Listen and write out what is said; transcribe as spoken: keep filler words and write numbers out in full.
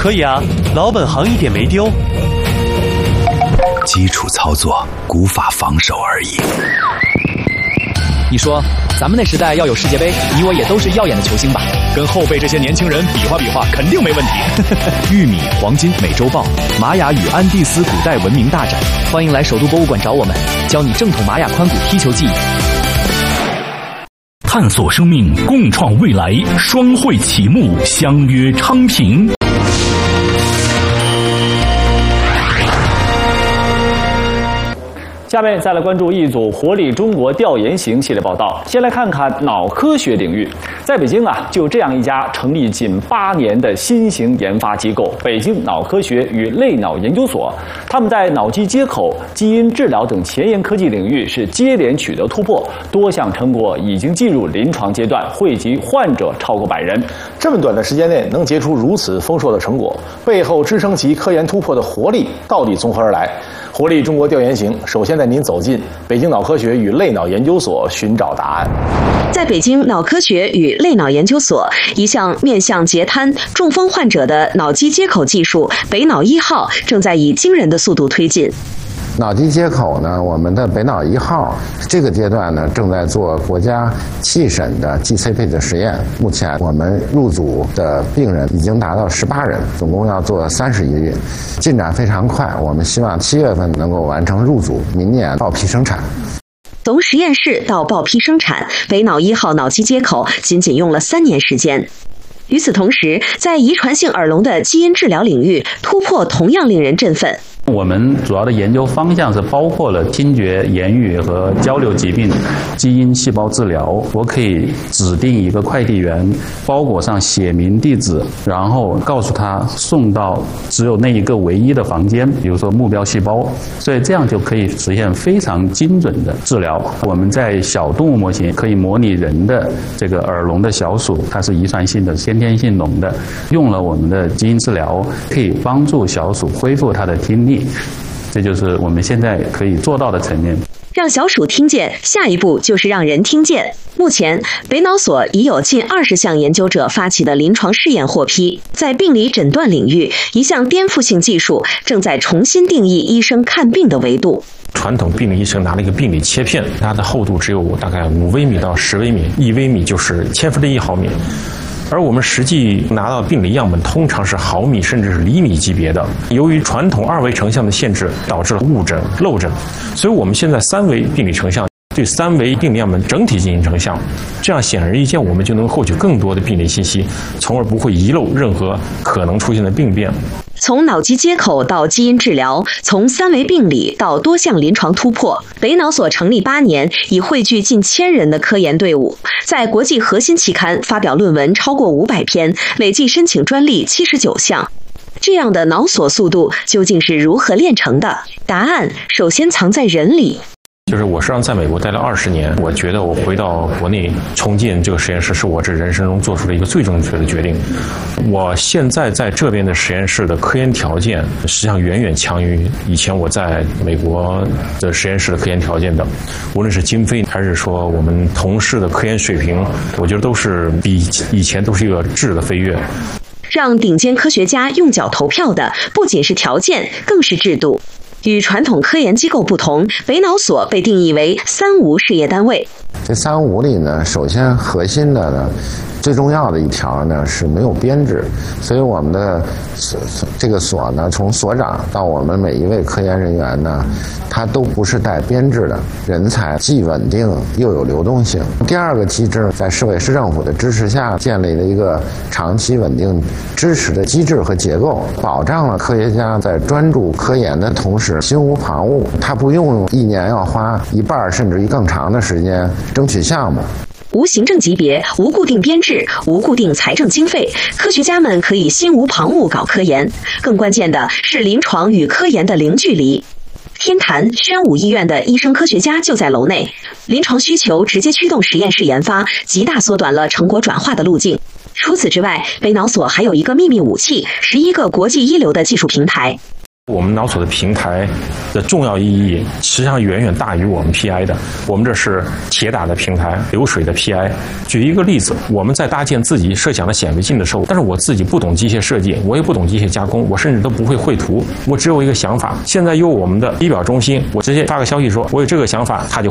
可以啊，老本行一点没丢。 基础操作，古法防守而已。 你说，咱们那时代要有世界杯，你我也都是耀眼的球星吧？ 跟后辈这些年轻人比划比划，肯定没问题。玉米、黄金美洲豹，玛雅与安第斯古代文明大展， 欢迎来首都博物馆找我们，教你正统玛雅宽骨踢球技艺。 探索生命，共创未来，双汇启幕，相约昌平。 下面再来关注一组活力中国调研型系列报道。先来看看脑科学领域，在北京啊，就这样一家成立近八年的新型研发机构——北京脑科学与类脑研究所。他们在脑机接口、基因治疗等前沿科技领域是接连取得突破，多项成果已经进入临床阶段，惠及患者超过百人。 这么短的时间内能结出如此丰硕的成果，背后支撑其科研突破的活力到底从何而来？活力中国调研型首先带您走进北京脑科学与类脑研究所，寻找答案。 在北京脑科学与类脑研究所，一项面向截瘫、中风患者的脑机接口技术“北脑一号”正在以惊人的速度推进。 脑机接口呢，我们的北脑一号这个阶段呢，正在做国家七审的 G C P 的实验。目前我们入组的病人已经达到十八人，总共要做三十一例，进展非常快。我们希望七月份能够完成入组，明年报批生产。 从实验室到报批生产，北脑一号脑机接口仅仅用了三年时间。与此同时，在遗传性耳聋的基因治疗领域，突破同样令人振奋。 我们主要的研究方向是包括了听觉、言语和交流疾病、基因细胞治疗。我可以指定一个快递员，包裹上写明地址，然后告诉他送到只有那一个唯一的房间，比如说目标细胞，所以这样就可以实现非常精准的治疗。我们在小动物模型可以模拟人的这个耳聋的小鼠，它是遗传性的先天性聋的，用了我们的基因治疗，可以帮助小鼠恢复它的听力。这就是我们现在可以做到的层面。 让小鼠听见，下一步就是让人听见。目前，北脑所已有近二十项研究者发起的临床试验获批。在病理诊断领域，一项颠覆性技术正在重新定义医生看病的维度。 传统病理医生拿了一个病理切片，它的厚度只有大概五微米到十微米，一微米就是千分之一毫米。而我们实际拿到病理样本通常是毫米甚至是厘米级别的，由于传统二维成像的限制，导致了误诊漏诊，所以我们现在三维病理成像对三维病理样本整体进行成像，这样显而易见，我们就能获取更多的病理信息，从而不会遗漏任何可能出现的病变。 从脑机接口到基因治疗，从三维病理到多项临床突破，北脑所成立八年，已汇聚近千人的科研队伍，在国际核心期刊发表论文超过五百篇，累计申请专利七十九项。这样的脑锁速度究竟是如何炼成的？答案首先藏在人里。 就是我实际上在美国待了二十年，我觉得我回到国内重建这个实验室是我这人生中做出的一个最正确的决定。我现在在这边的实验室的科研条件实际上远远强于以前我在美国的实验室的科研条件的，无论是经费还是说我们同事的科研水平，我觉得都是比以前都是一个质的飞跃。 让顶尖科学家用脚投票的不仅是条件，更是制度。与传统科研机构不同，北脑所被定义为三无事业单位。 这三无里呢，首先核心的呢，最重要的一条呢是没有编制，所以我们的这个所呢，从所长到我们每一位科研人员呢，他都不是带编制的，人才既稳定又有流动性。第二个机制，在市委市政府的支持下建立了一个长期稳定支持的机制和结构，保障了科学家在专注科研的同时心无旁骛，他不用一年要花一半甚至于更长的时间争取项目。 无行政级别，无固定编制，无固定财政经费，科学家们可以心无旁骛搞科研。更关键的是临床与科研的零距离。天坛宣武医院的医生科学家就在楼内，临床需求直接驱动实验室研发，极大缩短了成果转化的路径。除此之外，北脑所还有一个秘密武器，十一个国际一流的技术平台。 我们脑锁的平台的重要意义，实际上远远大于我们 P I 的。我们这是铁打的平台，流水的 P I。举一个例子，我们在搭建自己设想的显微镜的时候，但是我自己不懂机械设计，我也不懂机械加工，我甚至都不会绘图，我只有一个想法。现在有我们的仪表中心，我直接发个消息说我有这个想法，它就